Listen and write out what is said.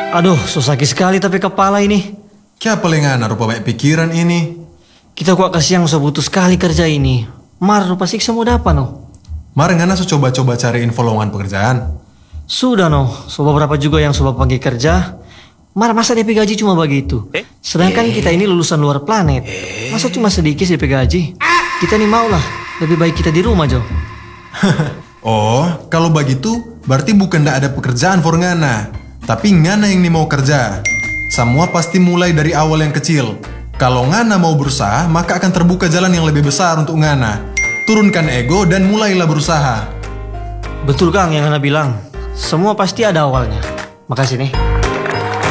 Aduh, so sakit sekali tapi kepala ini. Kya pelengana rupa banyak pikiran ini. Kita kuat kasihan so butuh sekali kerja ini. Mar rupa siksa mau dapat no. Mar ngana so coba-coba cari info lowongan pekerjaan. Sudah no, so beberapa juga yang sobat panggil kerja. Mar masa DP gaji cuma begitu. Sedangkan kita ini lulusan luar planet. Masa cuma sedikit DP gaji? Kita nih mau lah, lebih baik kita di rumah Jo. Oh, kalau begitu berarti bukan ndak ada pekerjaan for ngana. Tapi ngana yang nih mau kerja. Semua pasti mulai dari awal yang kecil. Kalau ngana mau berusaha, maka akan terbuka jalan yang lebih besar untuk ngana. Turunkan ego dan mulailah berusaha. Betul Kang yang Anda bilang. Semua pasti ada awalnya. Makasih nih.